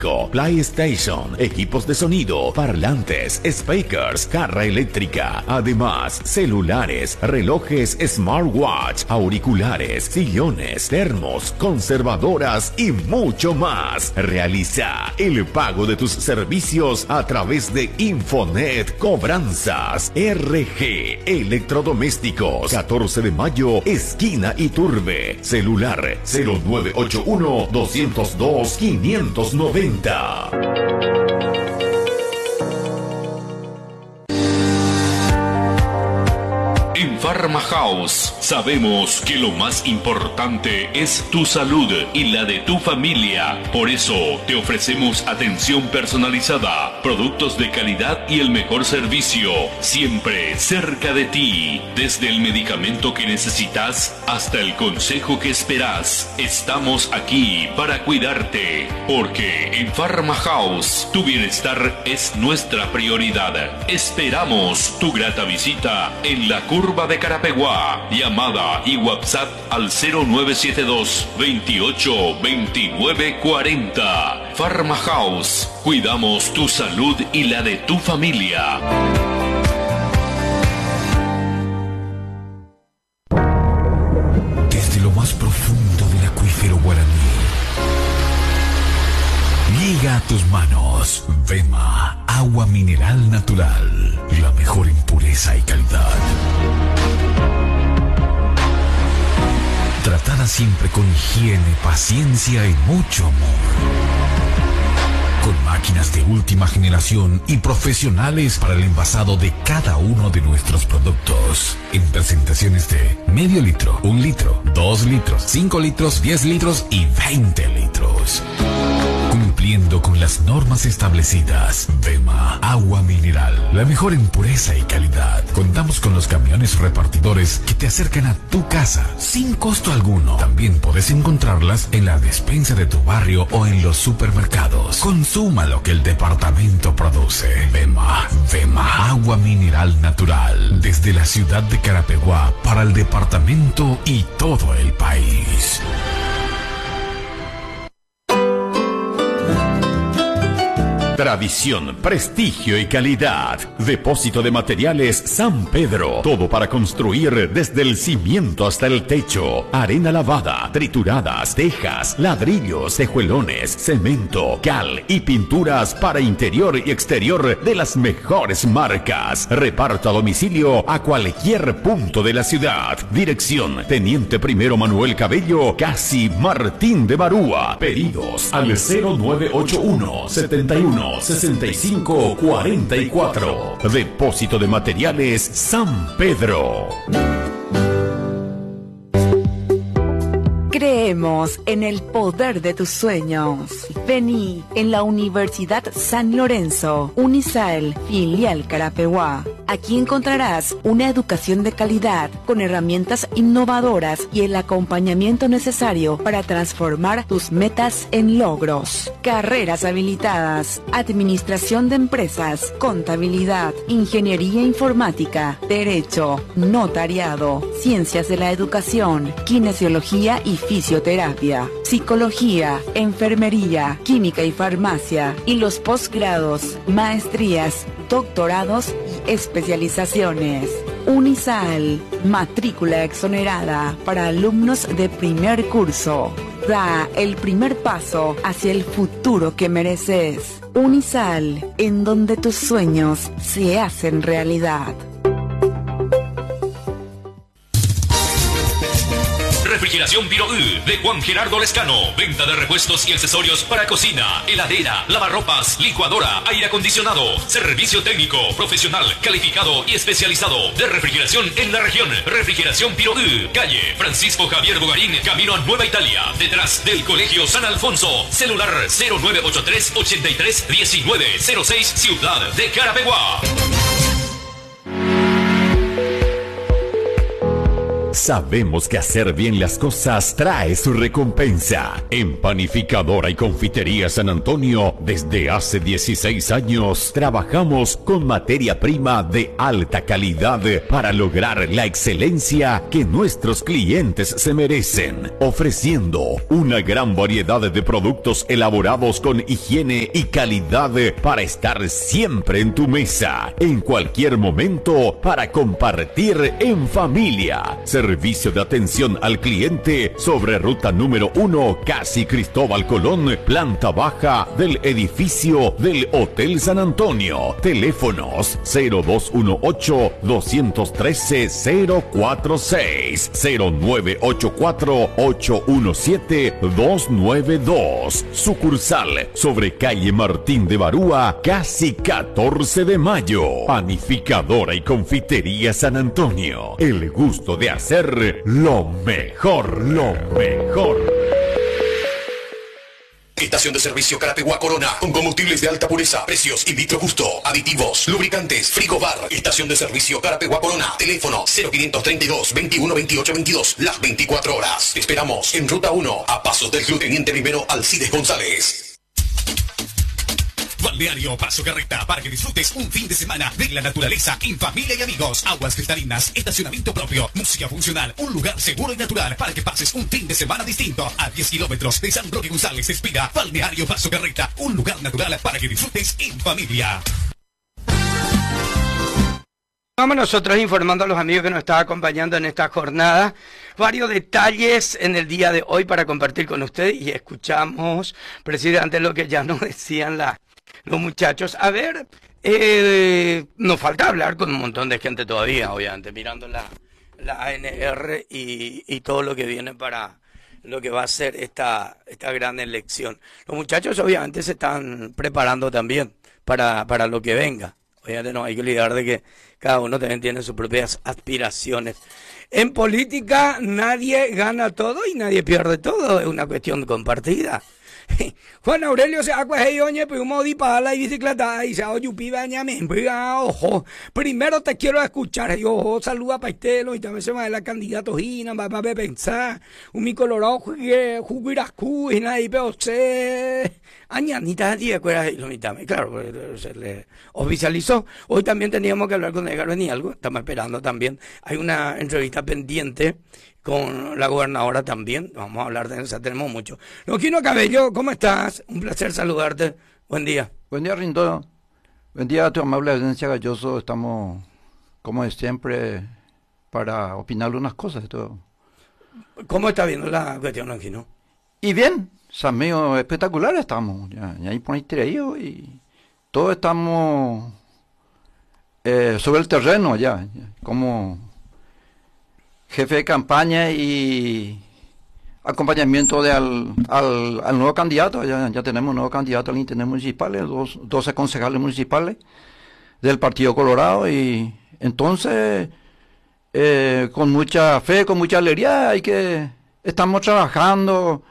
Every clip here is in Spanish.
PlayStation, equipos de sonido, parlantes, speakers, carra eléctrica, además celulares, relojes smartwatch, auriculares, sillones, termos, conservadoras y mucho más. Realiza el pago de tus servicios a través de Infonet Cobranzas. RG Electrodomésticos, 14 de mayo, esquina Iturbe. Celular 0981 202 590. En Pharma House sabemos que lo más importante es tu salud y la de tu familia. Por eso te ofrecemos atención personalizada, productos de calidad y el mejor servicio, siempre cerca de ti. Desde el medicamento que necesitas hasta el consejo que esperas, estamos aquí para cuidarte. Porque en Pharma House tu bienestar es nuestra prioridad. Esperamos tu grata visita en la curva de Carapeguá. Llamada y WhatsApp al 0972 28 29 40. Pharma House. Cuidamos tu salud y la de tu familia. Desde lo más profundo del acuífero guaraní llega a tus manos Vema, agua mineral natural, la mejor en pureza y calidad. Tratada siempre con higiene, paciencia y mucho amor. Con máquinas de última generación y profesionales para el envasado de cada uno de nuestros productos. En presentaciones de medio litro, 1 litro, 2 litros, 5 litros, 10 litros y 20 litros. Cumpliendo con las normas establecidas. Vema, agua mineral, la mejor en pureza y calidad. Contamos con los camiones repartidores que te acercan a tu casa sin costo alguno. También puedes encontrarlas en la despensa de tu barrio o en los supermercados. Consuma lo que el departamento produce. Vema, agua mineral natural. Desde la ciudad de Carapeguá para el departamento y todo el país. Tradición, prestigio y calidad. Depósito de materiales San Pedro. Todo para construir desde el cimiento hasta el techo. Arena lavada, trituradas, tejas, ladrillos, tejuelones, cemento, cal y pinturas para interior y exterior de las mejores marcas. Reparto a domicilio a cualquier punto de la ciudad. Dirección: Teniente Primero Manuel Cabello, casi Martín de Barúa. Pedidos al 0981 71 65 44. Depósito de materiales San Pedro. Creemos en el poder de tus sueños. Vení en la Universidad San Lorenzo, Unisael, filial Carapeguá. Aquí encontrarás una educación de calidad con herramientas innovadoras y el acompañamiento necesario para transformar tus metas en logros. Carreras habilitadas: administración de empresas, contabilidad, ingeniería informática, derecho, notariado, ciencias de la educación, kinesiología y fisioterapia, psicología, enfermería, química y farmacia, y los posgrados, maestrías, doctorados y especializaciones. Unisal, matrícula exonerada para alumnos de primer curso. Da el primer paso hacia el futuro que mereces. Unisal, en donde tus sueños se hacen realidad. Refrigeración Viroú de Juan Gerardo Lescano. Venta de repuestos y accesorios para cocina, heladera, lavarropas, licuadora, aire acondicionado. Servicio técnico, profesional, calificado y especializado de refrigeración en la región. Refrigeración Viroú. Calle Francisco Javier Bogarín, camino a Nueva Italia, detrás del Colegio San Alfonso. Celular 0983 83 19 06, Ciudad de Carapeguá. Sabemos que hacer bien las cosas trae su recompensa. En Panificadora y Confitería San Antonio, desde hace 16 años, trabajamos con materia prima de alta calidad para lograr la excelencia que nuestros clientes se merecen, ofreciendo una gran variedad de productos elaborados con higiene y calidad para estar siempre en tu mesa, en cualquier momento, para compartir en familia. Servicio de atención al cliente sobre ruta número 1, casi Cristóbal Colón, planta baja del edificio del Hotel San Antonio. Teléfonos 0218-213-046, 0984-817-292. Sucursal sobre calle Martín de Barúa, casi 14 de mayo. Panificadora y Confitería San Antonio. El gusto de hacer lo mejor, lo mejor. Estación de servicio Carapeguá Corona, con combustibles de alta pureza, precios in vitro justo, aditivos, lubricantes, frigobar. Estación de servicio Carapeguá Corona, teléfono 0532 21 28 22, las 24 horas. Te esperamos en Ruta 1, a pasos del Club Teniente Primero Alcides González. Balneario Paso Carreta, para que disfrutes un fin de semana de la naturaleza en familia y amigos. Aguas cristalinas, estacionamiento propio, música funcional, un lugar seguro y natural para que pases un fin de semana distinto. A 10 kilómetros de San Roque González se expira Balneario Paso Carreta, un lugar natural para que disfrutes en familia. Vamos nosotros informando a los amigos que nos están acompañando en esta jornada. Varios detalles en el día de hoy para compartir con ustedes y escuchamos, presidente, lo que ya nos decían los muchachos. A ver, nos falta hablar con un montón de gente todavía, obviamente, mirando la ANR y todo lo que viene para lo que va a ser esta gran elección. Los muchachos obviamente se están preparando también para lo que venga. Obviamente no hay que olvidar de que cada uno también tiene sus propias aspiraciones. En política nadie gana todo y nadie pierde todo, es una cuestión compartida. Juan Aurelio se oye, pues modi para la bicicleta y se oyupi bañame, ojo, primero te quiero escuchar, yo saluda a Paistelo y también se va de la candidato Gina, va a pensar, un mi colorado juguirascu y nadie pero se añanita de acuerdas y lo mitame, claro, se le oficializó. Hoy también teníamos que hablar con Edgar Benialgo, estamos esperando también, hay una entrevista pendiente con la gobernadora también, vamos a hablar de eso, tenemos mucho. Loquino Cabello, ¿cómo estás? Un placer saludarte, buen día. Buen día, Rindo. Buen día a tu amable audiencia Galloso, estamos como de siempre para opinar unas cosas. Todo. ¿Cómo está viendo la cuestión, Loquino? Y bien, medio espectacular estamos, ya ahí ponéis traído y todos estamos sobre el terreno ya, como jefe de campaña y acompañamiento al nuevo candidato. Ya tenemos un nuevo candidato al internet municipal, 12 concejales municipales del Partido Colorado, y entonces con mucha fe, con mucha alegría estamos trabajando,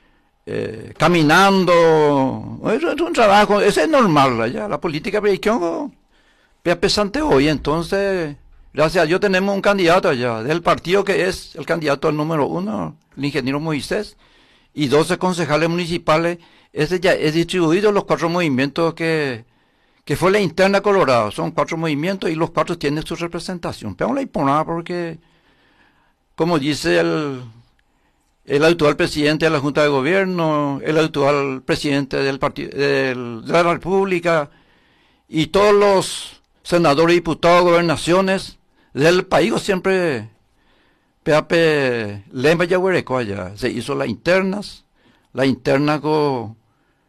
caminando. Es un trabajo, ese es normal ya, la política es pesante hoy. Entonces gracias a Dios tenemos un candidato allá del partido que es el candidato al número 1, el ingeniero Moisés, y 12 concejales municipales. Ese ya es distribuido en los 4 movimientos que fue la interna Colorado. Son 4 movimientos y los 4 tienen su representación. Pero no le importa porque, como dice el actual presidente de la Junta de Gobierno, el actual presidente del partido de la República y todos los senadores, diputados, gobernaciones del país, siempre Lemba Yaguareco allá se hizo la interna con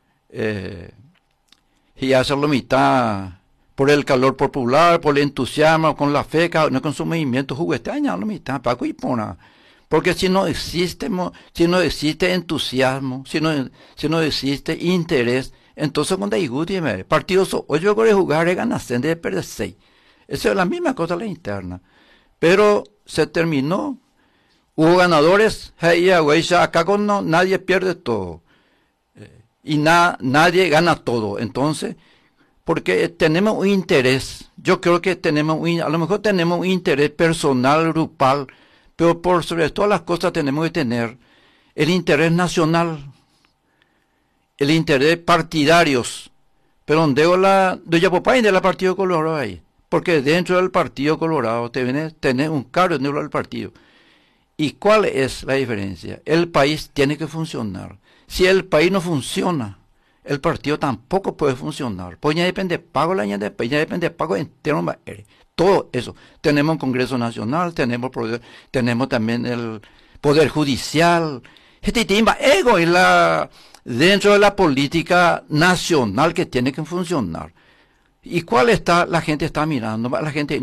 y hacerlo mitad por el calor popular, por el entusiasmo, con la fe, no con su movimiento juguete, año la mitad, Paco y Pona. Porque si no existe entusiasmo, si no existe interés, entonces cuando hay partidos hoy yo quiero jugar ganasen de perder 6. Eso es la misma cosa la interna. Pero se terminó. Hubo ganadores, acá nadie pierde todo. Y nadie gana todo. Entonces, porque tenemos un interés, yo creo que a lo mejor tenemos un interés personal, grupal, pero por sobre todas las cosas tenemos que tener el interés nacional, el interés partidarios, pero donde la doña Popay de la Partido Colorado ahí, porque dentro del Partido Colorado tenés un cargo dentro del partido. ¿Y cuál es la diferencia? El país tiene que funcionar. Si el país no funciona, el partido tampoco puede funcionar. Pues ya depende pago la ya depende pago entero, todo eso. Tenemos un Congreso Nacional, tenemos también el Poder Judicial. Este tema ego es dentro de la política nacional que tiene que funcionar. ¿Y cuál está? La gente está mirando, la gente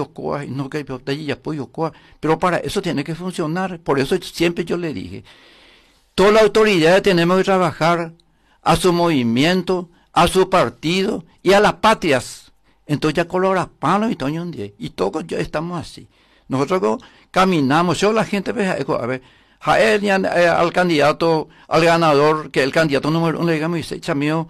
pero para eso tiene que funcionar. Por eso siempre yo le dije, toda la autoridad tenemos que trabajar a su movimiento, a su partido y a las patrias. Entonces ya colora palo y toño un día. Y todos ya estamos así. Nosotros caminamos, yo la gente ve, a ver, al candidato, al ganador, que el candidato número 1 le digamos, y dice, mío,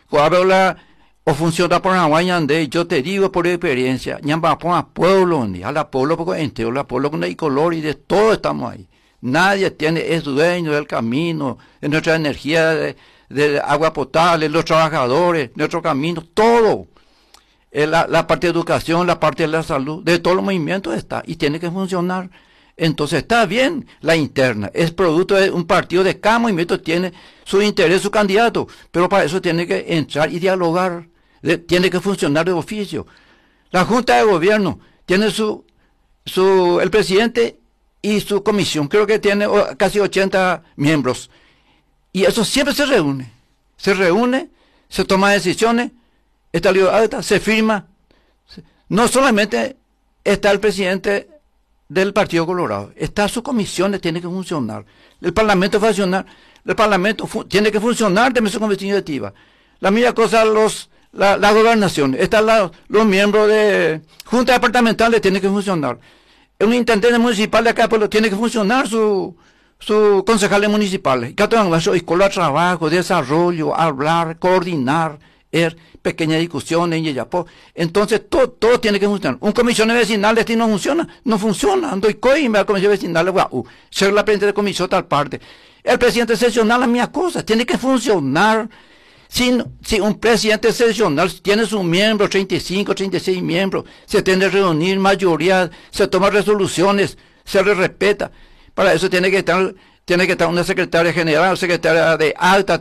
o funciona por Nahuayandé, yo te digo por experiencia, ñamba por a pueblo, a la pueblo porque entero, la pueblo con el color y de todo estamos ahí. Nadie es dueño del camino, de nuestra energía, de agua potable, los trabajadores, nuestro camino, todo. La parte de educación, la parte de la salud, de todos los movimientos está y tiene que funcionar. Entonces está bien la interna, es producto de un partido de cada movimiento, tiene su interés, su candidato, pero para eso tiene que entrar y dialogar, tiene que funcionar de oficio. La Junta de Gobierno tiene el presidente y su comisión, creo que tiene casi 80 miembros, y eso siempre se reúne, se toma decisiones, está liberada, se firma. No solamente está el presidente del Partido Colorado, está su comisión, tiene que funcionar. El Parlamento va a funcionar, tiene que funcionar de su comisión directiva. La misma cosa la gobernación, están los miembros de Junta Departamental, tiene que funcionar. Un intendente municipal de acá, pues tiene que funcionar su concejales municipales. Cada uno escuela de trabajo, desarrollo, hablar, coordinar, pequeñas discusiones y ya, entonces todo tiene que funcionar. Un comisión vecinal de no funciona, ando y coi me la comisión vecinal, ser la presidenta de comisión tal parte. El presidente seccional la misma cosa, tiene que funcionar. Si un presidente seccional tiene sus miembros, 35, 36 miembros, se tiene que reunir mayoría, se toman resoluciones, se le respeta. Para eso tiene que estar una secretaria general, secretaria de alta,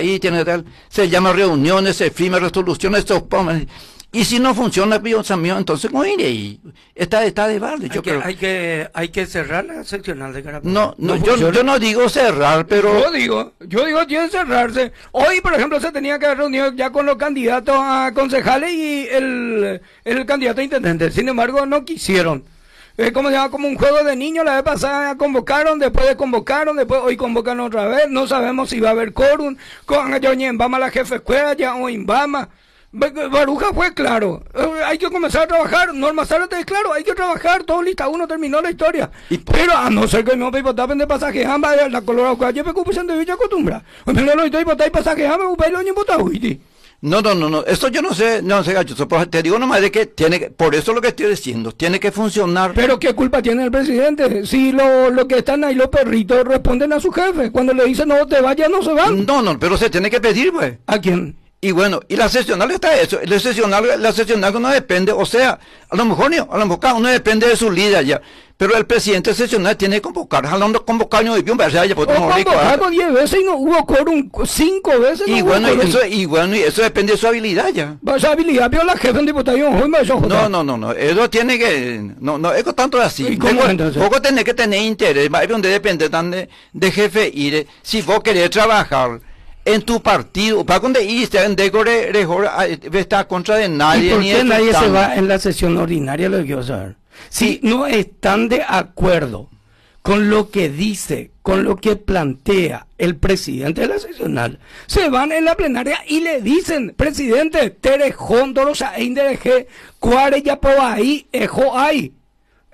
se llama reuniones, se firman resoluciones, y si no funciona, entonces está de balde. Hay que cerrar la seccional de Carapeguá. Yo no digo cerrar, pero yo digo tiene que cerrarse. Hoy, por ejemplo, se tenía que haber reunido ya con los candidatos a concejales y el candidato a intendente. Sin embargo, no quisieron. ¿Cómo se llama? Como un juego de niños, la vez pasada convocaron, después hoy convocan otra vez, no sabemos si va a haber quórum, con Imbama la jefe escuela, ya o Imbama. Baruja fue claro, hay que comenzar a trabajar, Norma Zárate es claro, hay que trabajar, todo lista uno, terminó la historia. Pero a no ser que no tapen de pasaje, la Colorado calle, me ocupan de Villa Costumbra, me lo estoy botando pasaje, me ocupan lo botado. No, eso yo no sé, Gacho, te digo nomás de que por eso lo que estoy diciendo, tiene que funcionar. Pero ¿qué culpa tiene el presidente? Si lo que están ahí los perritos responden a su jefe, cuando le dicen no te vayas, no se van. No, pero se tiene que pedir, pues. ¿A quién? Y bueno, y la seccional está eso, la seccional no depende, o sea, a lo mejor uno depende de su líder ya, pero el presidente seccional tiene que convocar, jalando convocar no debió ya pues convocado 10 veces y no hubo quórum 5 veces. Y bueno, eso depende de su habilidad ya. Esa habilidad, pero la jefe de diputación, no, eso tiene que, no, es tanto así. Poco tenés que tener interés, es donde depende tan de jefe y si vos querés trabajar en tu partido, para donde irse, en decore, está contra de nadie. ¿Y por qué nadie se va en la sesión ordinaria? Lo que quiero saber. Si no están de acuerdo con lo que dice, con lo que plantea el presidente de la seccional, se van en la plenaria y le dicen, presidente, Terejón, Dorosa, Eindereje, Cuare, Yapo, ahí, Ejo, ahí.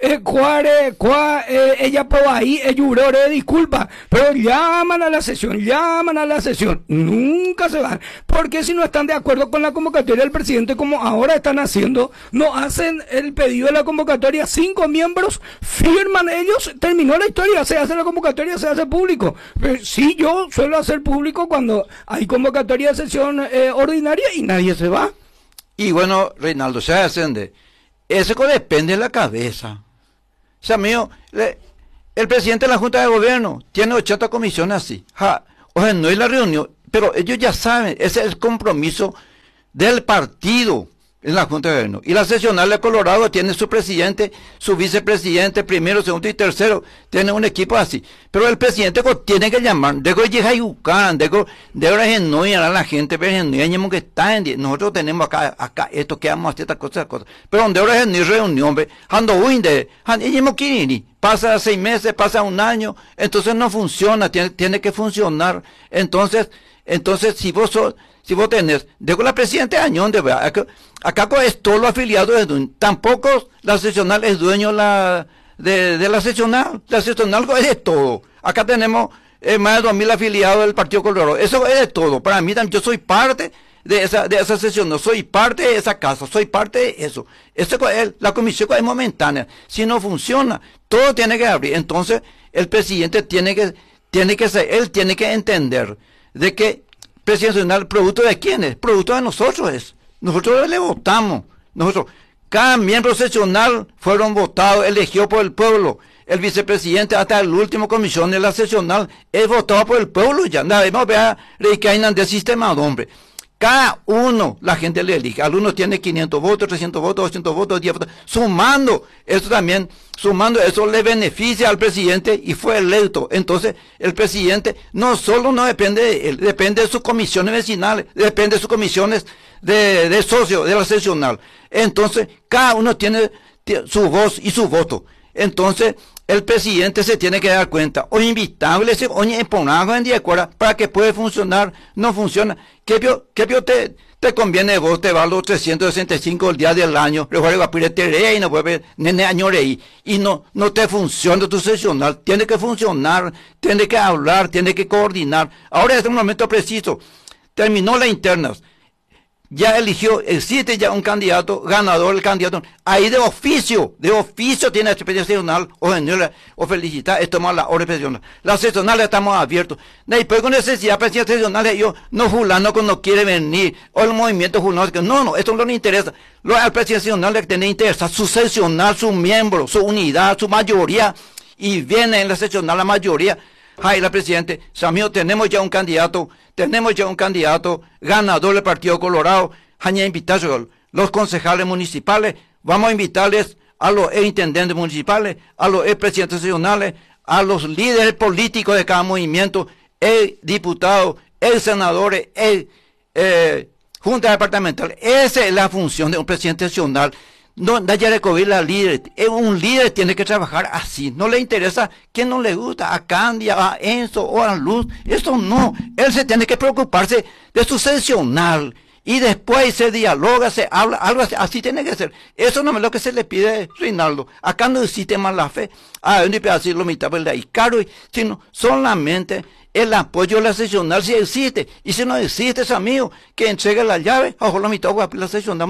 ella por ahí, lloró disculpa, pero llaman a la sesión, nunca se van, porque si no están de acuerdo con la convocatoria del presidente, como ahora están haciendo, no hacen el pedido de la convocatoria, 5 miembros firman ellos, terminó la historia, se hace la convocatoria, se hace público. Sí, yo suelo hacer público cuando hay convocatoria de sesión ordinaria y nadie se va. Y bueno, Reinaldo, se ascende. Eso depende de la cabeza. O sea, mío, el presidente de la Junta de Gobierno tiene 80 comisiones así. O sea, no es la reunión, pero ellos ya saben, ese es el compromiso del partido en la Junta de Gobierno. Y la seccional de Colorado tiene su presidente, su vicepresidente, primero, segundo y tercero, tiene un equipo así. Pero el presidente tiene que llamar, a la gente, nosotros tenemos acá esto, que vamos a hacer estas cosas. Pero donde ahora es no hay reunión, pasa 6 meses, pasa 1 año, entonces no funciona, tiene que funcionar. Entonces, si vos tenés, digo la presidenta Añón, acá es todo lo afiliado, tampoco la seccional es dueño de la seccional es de todo. Acá tenemos más de 2.000 afiliados del Partido Colorado, eso es de todo. Para mí también, yo soy parte de esa sesión, no soy parte de esa casa, soy parte de eso. La comisión es momentánea, si no funciona, todo tiene que abrir. Entonces, el presidente tiene que entender de que presidencial, ¿producto de quién es? Producto de nosotros Nosotros le votamos. Cada miembro seccional fueron votados, elegidos por el pueblo. El vicepresidente, hasta el último comisión de la seccional, es votado por el pueblo ya. Debemos ver que hay un sistema, hombre. Cada uno, la gente le elige. Algunos tienen 500 votos, 300 votos, 200 votos, 10 votos. Sumando eso le beneficia al presidente y fue electo. Entonces, el presidente no solo no depende de él, depende de sus comisiones vecinales, depende de sus comisiones de socios de la seccional. Entonces, cada uno tiene su voz y su voto. Entonces, el presidente se tiene que dar cuenta. O invitable, para que pueda funcionar, no funciona. ¿Qué te conviene vos? Te va los 365 días del año, y no te funciona tu seccional. Tiene que funcionar, tiene que hablar, tiene que coordinar. Ahora es un momento preciso. Terminó las internas. Ya existe ya un candidato, ganador el candidato, ahí de oficio tiene la seccional, o felicitar, esto más la hora seccional. La seccional estamos abiertos. Después con necesidad seccional, ellos, no fulano que no quiere venir, o el movimiento fulano, no, esto no le interesa. Al presidente seccional le tiene interés, su seccional, su miembro, su unidad, su mayoría, y viene en la seccional la mayoría. Ay, la presidente, Samio, tenemos ya un candidato ganador del Partido Colorado. Los concejales municipales, vamos a invitarles a los intendentes municipales, a los presidentes seccionales, a los líderes políticos de cada movimiento, diputados, senadores, junta departamental. Esa es la función de un presidente seccional. No, la líder, un líder tiene que trabajar así, no le interesa quién no le gusta, a Candia, a Enzo o a Luz, eso no, él se tiene que preocuparse de su seccional, y después se dialoga, se habla, algo así tiene que ser. Eso no es lo que se le pide, Reinaldo. Acá no existe mala fe, sino solamente el apoyo a la seccional si existe, y si no existe, es amigo, que entregue la llave, ojo la mitad de la seccional,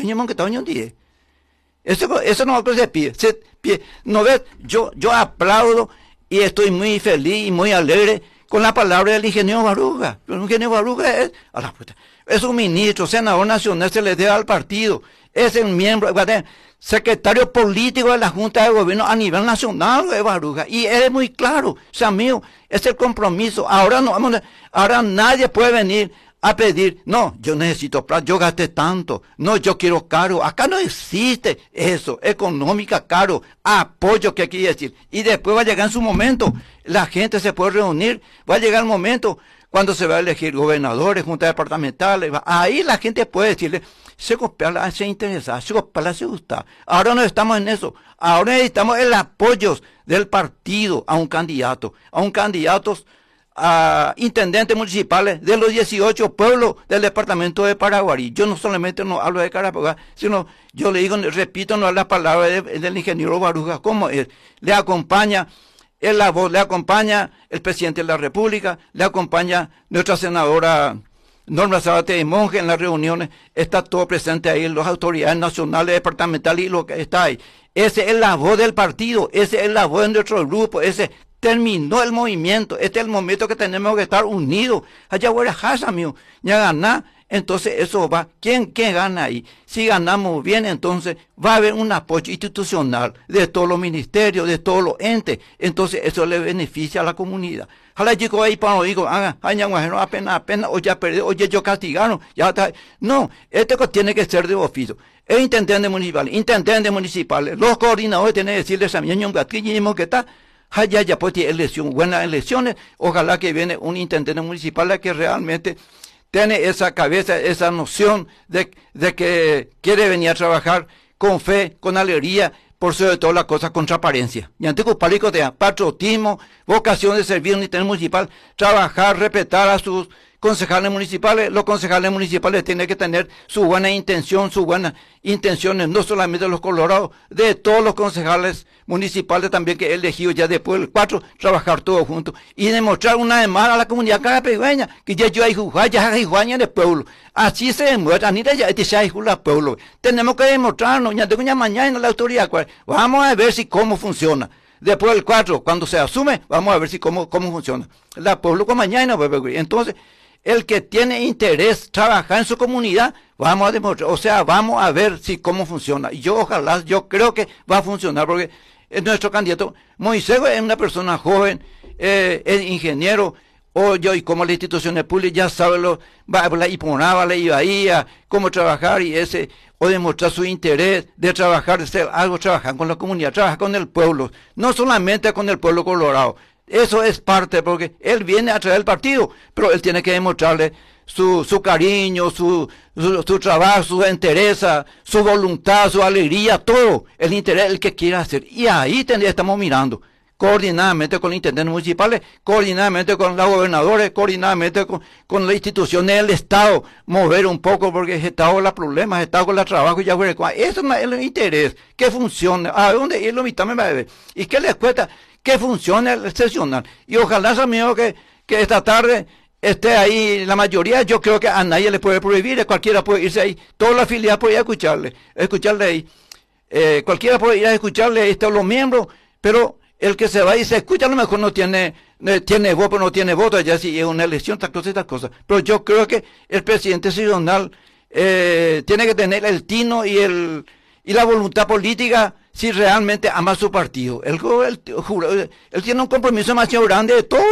eso no es lo que se pide. No ves, yo aplaudo y estoy muy feliz y muy alegre con la palabra del ingeniero Baruga. El ingeniero Baruga es un ministro, senador nacional, se le debe al partido, es el miembro, secretario político de la Junta de Gobierno a nivel nacional de Baruga, y es muy claro, amigo, es el compromiso. Ahora nadie puede venir a pedir, no, yo necesito plata, yo gasté tanto, no, yo quiero caro. Acá no existe eso, económica caro, apoyo, que quiere decir. Y después va a llegar en su momento, la gente se puede reunir, va a llegar el momento cuando se va a elegir gobernadores, juntas departamentales, ahí la gente puede decirle, se interesa, se gusta. Ahora no estamos en eso, ahora necesitamos el apoyo del partido a un candidato a intendentes municipales de los 18 pueblos del departamento de Paraguarí. Yo no solamente no hablo de Carapeguá, sino yo le digo, repito, no las palabras del ingeniero Baruja, como es. Le acompaña la voz, le acompaña el presidente de la República, le acompaña nuestra senadora Norma Zárate de Monge en las reuniones, está todo presente ahí, las autoridades nacionales, departamentales y lo que está ahí. Ese es la voz del partido, ese es la voz de nuestro grupo, ese terminó el movimiento, este es el momento que tenemos que estar unidos. Allá voy a casa, mío, ya ganar, entonces eso va. ¿Quién gana ahí? Si ganamos bien, entonces va a haber un apoyo institucional de todos los ministerios, de todos los entes, entonces eso le beneficia a la comunidad. Ojalá llegó ahí para digo, apenas, o ya perdió, oye, yo castigaron, ya está. No, tiene que ser de oficio. El intendente municipal, los coordinadores tienen que decirles a mi niño que está. Ya pues tiene buenas elecciones, ojalá que viene un intendente municipal que realmente tiene esa cabeza, esa noción de que quiere venir a trabajar con fe, con alegría, por sobre todo las cosas con transparencia. Y ante público de patriotismo, vocación de servir un intendente municipal, trabajar, respetar a sus concejales municipales. Los concejales municipales tienen que tener su buena intención, sus buenas intenciones, no solamente de los colorados, de todos los concejales municipales también que he elegido ya después del 4, trabajar todos juntos y demostrar una vez más a la comunidad carapegueña que ya hay jujuaya en el pueblo. Así se demuestra, ni ya hay pueblo. Tenemos que demostrarnos, ya tengo mañana en la autoridad, vamos a ver si cómo funciona. Después del 4, cuando se asume, vamos a ver si cómo funciona. La pueblo con mañana, entonces, el que tiene interés trabajar en su comunidad, vamos a demostrar, o sea, vamos a ver si cómo funciona. Y yo creo que va a funcionar, porque nuestro candidato Moisés es una persona joven, es ingeniero, y como las instituciones públicas ya sabe cómo trabajar o demostrar su interés de trabajar, de hacer algo, trabajar con la comunidad, trabajar con el pueblo, no solamente con el pueblo colorado. Eso es parte, porque él viene a traer el partido, pero él tiene que demostrarle su cariño, su trabajo, su entereza, su voluntad, su alegría, todo, el interés, el que quiera hacer. Y ahí estamos mirando, coordinadamente con los intendentes municipales, coordinadamente con los gobernadores, coordinadamente con las instituciones del Estado, mover un poco, porque el Estado con los problemas, el Estado con el trabajo, eso es el interés, que funcione, a dónde ir, lo mitad me va a ver, y qué les cuesta, que funcione el sesional. Y ojalá, amigo, que esta tarde esté ahí la mayoría. Yo creo que a nadie le puede prohibir, cualquiera puede irse ahí, toda la filial puede ir a escucharle ahí, cualquiera puede ir a escucharle ahí, los miembros, pero el que se va y se escucha a lo mejor no tiene voto, no tiene voto, ya si es una elección, estas cosas. Pero yo creo que el presidente sesional tiene que tener el tino y la voluntad política si realmente ama su partido. Él tiene un compromiso demasiado grande de todo.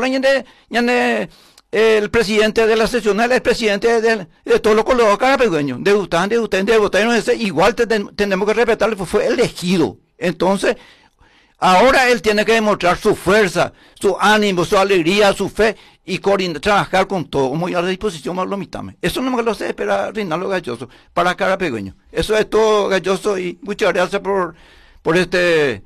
El presidente de la seccional, el presidente de todos los colorados carapegueños, de votar, igual tenemos que respetarle, pues fue elegido. Entonces, ahora él tiene que demostrar su fuerza, su ánimo, su alegría, su fe y trabajar con todo, muy a la disposición de los mitames. Eso no me lo sé, espera Reinaldo Galloso, para Carapegueño. Eso es todo, Galloso, y muchas gracias por este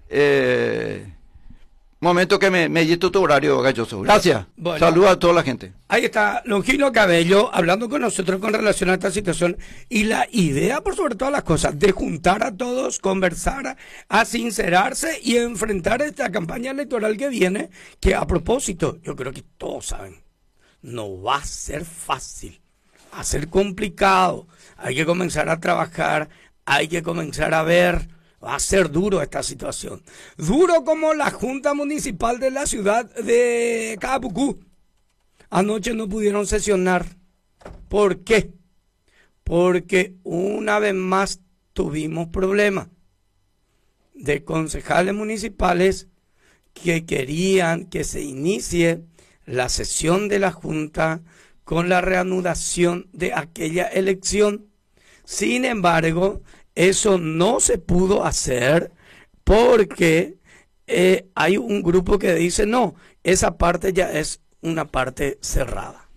momento que me diste tu horario, Galloso. Gracias. Bueno, saludos a toda la gente. Ahí está Longino Cabello hablando con nosotros con relación a esta situación y la idea, por sobre todas las cosas, de juntar a todos, conversar, a sincerarse y enfrentar esta campaña electoral que viene, que a propósito, yo creo que todos saben, no va a ser fácil, va a ser complicado, hay que comenzar a trabajar, hay que comenzar a ver. Va a ser duro esta situación. Duro como la Junta Municipal de la ciudad de Caapucú. Anoche no pudieron sesionar. ¿Por qué? Porque una vez más tuvimos problemas de concejales municipales que querían que se inicie la sesión de la Junta con la reanudación de aquella elección. Sin embargo, eso no se pudo hacer porque hay un grupo que dice no, esa parte ya es una parte cerrada.